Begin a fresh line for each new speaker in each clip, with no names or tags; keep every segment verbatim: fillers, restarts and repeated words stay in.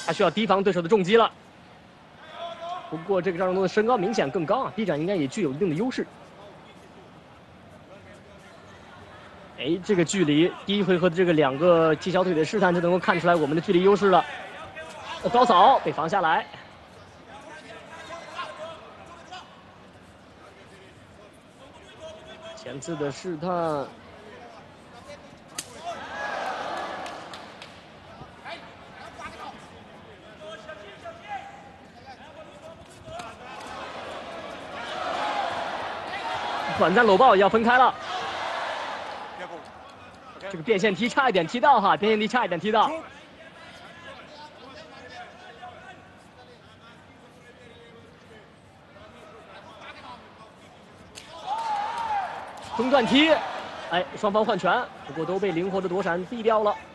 他需要提防对手的重击了。不过这个赵正东的身高明显更高啊，臂展应该也具有一定的优势。哎，这个距离，第一回合的这个两个踢小腿的试探就能够看出来我们的距离优势了。高扫被防下来。 前次的试探，短暂搂抱也要分开了。这个变线踢差一点踢到哈，变线踢差一点踢到。中断踢，哎，双方换拳，不过都被灵活的躲闪避掉了。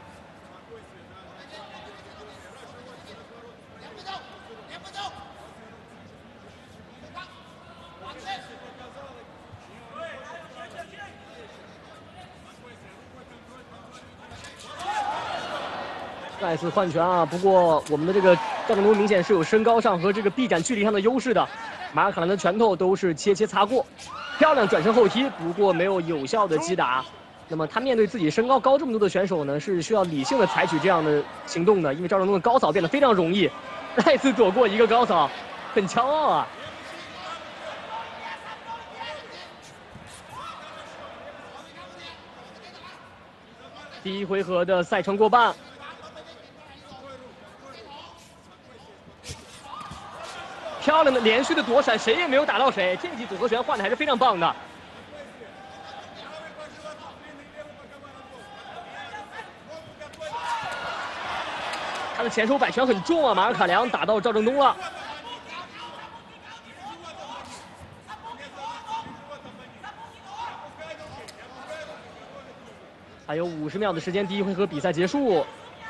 再次换拳啊！不过我们的这个赵正东明显是有身高上和这个臂展距离上的优势的，马尔卡兰的拳头都是切切擦过。 漂亮转身后踢，不过没有有效的击打。那么他面对自己身高高这么多的选手呢，是需要理性的采取这样的行动的。因为赵正东的高扫变得非常容易，再次躲过一个高扫，很骄傲啊！第一回合的赛程过半。 漂亮的连续的躲闪，谁也没有打到谁。这记组合拳换的还是非常棒的。他的前手摆拳很重啊，马尔卡良打到赵正东了。还有五十秒的时间，第一回合比赛结束。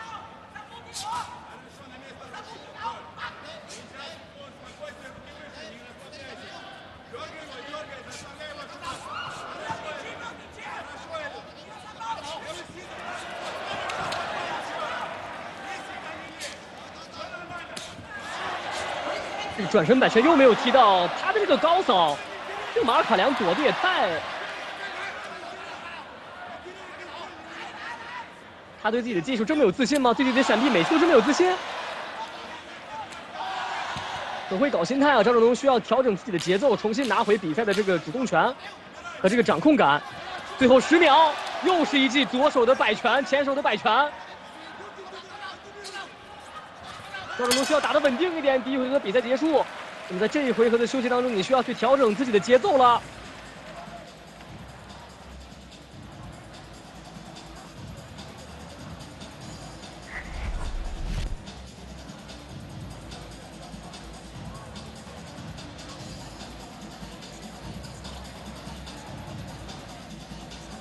这个转身摆拳又没有踢到，他的这个高扫，这个马尔卡良躲的也太……他对自己的技术真没有自信吗？对自己的闪避每次都这么有自信？很会搞心态啊！赵正东需要调整自己的节奏，重新拿回比赛的这个主动权和这个掌控感。最后十秒，又是一记左手的摆拳，前手的摆拳。 赵正东需要打得稳定一点。第一回合比赛结束，那么在这一回合的休息当中，你需要去调整自己的节奏了。